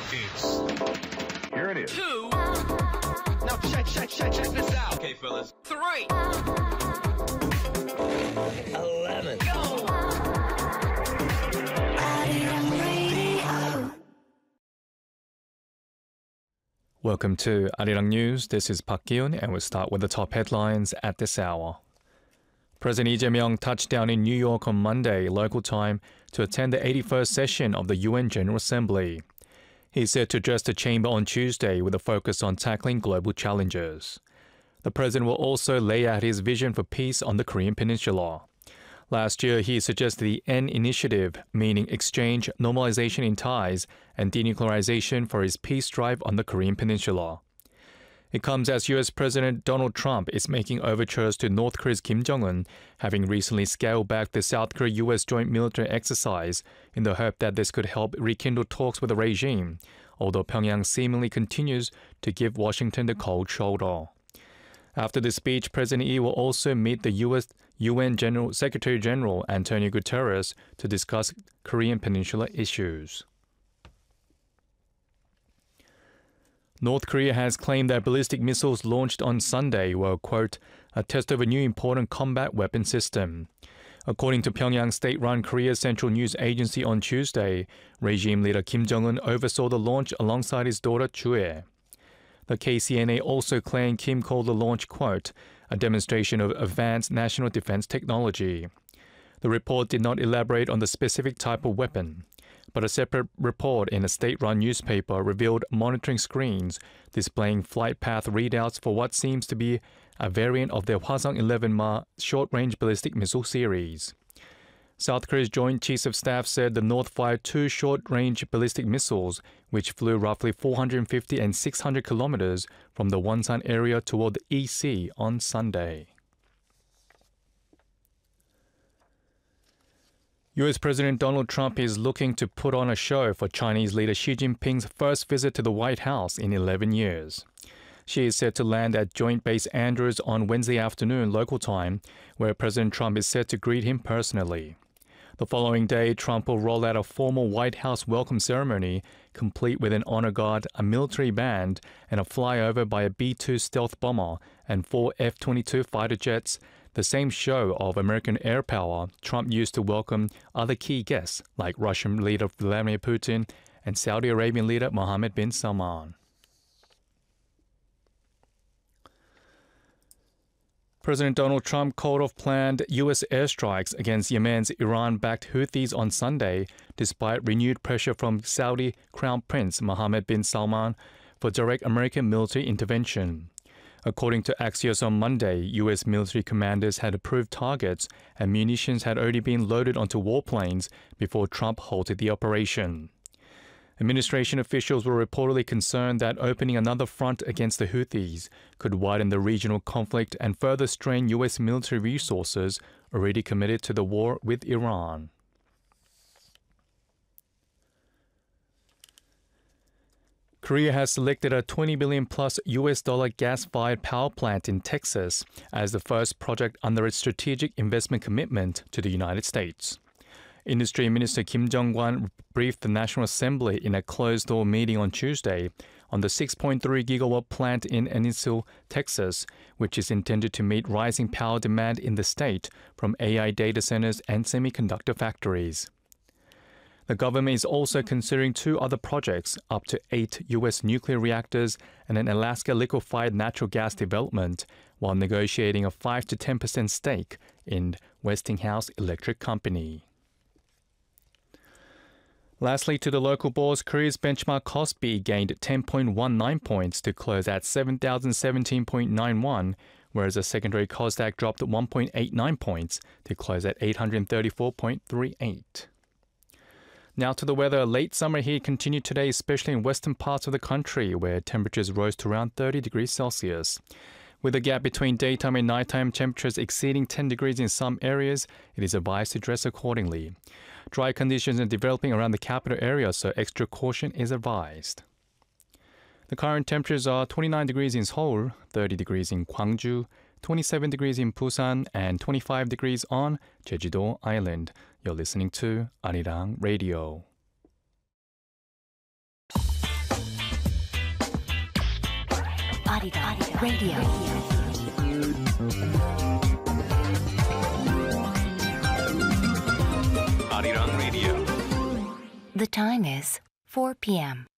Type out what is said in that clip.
It's Here it is. 2. Now check this out. Okay, fellas. 3. 11. Go. Welcome to Arirang News. This is Park Gi-yoon, and we'll start with the top headlines at this hour. President Lee Jae-myung touched down in New York on Monday, local time, to attend the 81st session of the UN General Assembly. He's set to address the chamber on Tuesday with a focus on tackling global challenges. The president will also lay out his vision for peace on the Korean Peninsula. Last year, he suggested the N Initiative, meaning exchange, normalization in ties, and denuclearization for his peace drive on the Korean Peninsula. It comes as U.S. President Donald Trump is making overtures to North Korea's Kim Jong-un, having recently scaled back the South Korea-U.S. joint military exercise in the hope that this could help rekindle talks with the regime, although Pyongyang seemingly continues to give Washington the cold shoulder. After the speech, President Lee will also meet the U.S. UN Secretary General Antonio Guterres to discuss Korean Peninsula issues. North Korea has claimed that ballistic missiles launched on Sunday were, quote, a test of a new important combat weapon system. According to Pyongyang state-run Korea Central News Agency on Tuesday, regime leader Kim Jong-un oversaw the launch alongside his daughter Chue. The KCNA also claimed Kim called the launch, quote, a demonstration of advanced national defense technology. The report did not elaborate on the specific type of weapon, but a separate report in a state-run newspaper revealed monitoring screens displaying flight path readouts for what seems to be a variant of the Hwasong-11 short-range ballistic missile series. South Korea's Joint Chiefs of Staff said the North fired 2 short-range ballistic missiles, which flew roughly 450 and 600 kilometers from the Wonsan area toward the EC on Sunday. U.S. President Donald Trump is looking to put on a show for Chinese leader Xi Jinping's first visit to the White House in 11 years. She is set to land at Joint Base Andrews on Wednesday afternoon local time, where President Trump is set to greet him personally. The following day, Trump will roll out a formal White House welcome ceremony, complete with an honor guard, a military band, and a flyover by a B-2 stealth bomber and 4 F-22 fighter jets, the same show of American air power Trump used to welcome other key guests like Russian leader Vladimir Putin and Saudi Arabian leader Mohammed bin Salman. President Donald Trump called off planned U.S. airstrikes against Yemen's Iran-backed Houthis on Sunday, despite renewed pressure from Saudi Crown Prince Mohammed bin Salman for direct American military intervention. According to Axios on Monday, U.S. military commanders had approved targets and munitions had already been loaded onto warplanes before Trump halted the operation. Administration officials were reportedly concerned that opening another front against the Houthis could widen the regional conflict and further strain U.S. military resources already committed to the war with Iran. Korea has selected a $20 billion plus US dollar gas-fired power plant in Texas as the first project under its strategic investment commitment to the United States. Industry Minister Kim Jong-kwan briefed the National Assembly in a closed-door meeting on Tuesday on the 6.3 gigawatt plant in Ennisville, Texas, which is intended to meet rising power demand in the state from AI data centers and semiconductor factories. The government is also considering 2 other projects, up to 8 U.S. nuclear reactors and an Alaska liquefied natural gas development, while negotiating a 5 to 10% stake in Westinghouse Electric Company. Lastly, to the local bourse, Korea's benchmark Kospi gained 10.19 points to close at 7,017.91, whereas the secondary Kosdaq dropped 1.89 points to close at 834.38. Now to the weather. Late summer heat continued today, especially in western parts of the country, where temperatures rose to around 30 degrees Celsius. With the gap between daytime and nighttime temperatures exceeding 10 degrees in some areas, it is advised to dress accordingly. Dry conditions are developing around the capital area, so extra caution is advised. The current temperatures are 29 degrees in Seoul, 30 degrees in Gwangju, 27 degrees in Busan, and 25 degrees on Jeju-do Island. You're listening to Arirang Radio. Arirang Radio. Arirang Radio. The time is 4 p.m.